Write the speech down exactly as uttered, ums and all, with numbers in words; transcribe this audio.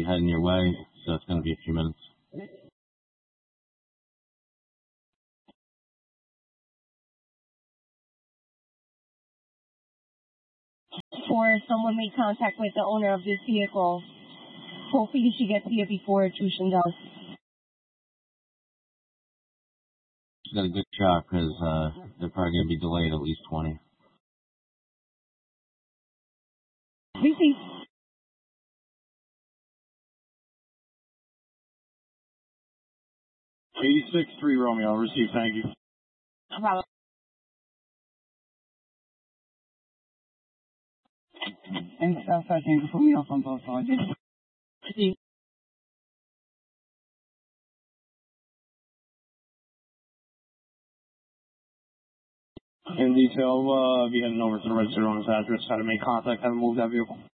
heading your way, so it's going to be a few minutes. For someone made contact with the owner of this vehicle. Hopefully she gets here before Tushin does. She's got a good shot because uh, they're probably going to be delayed at least twenty. We see. eighty-six three Romeo, receive, thank you. No problem. And Southside, thank you for me off on both sides. See. In detail, uh, be heading over to the register on his address, how to make contact, how to move that vehicle.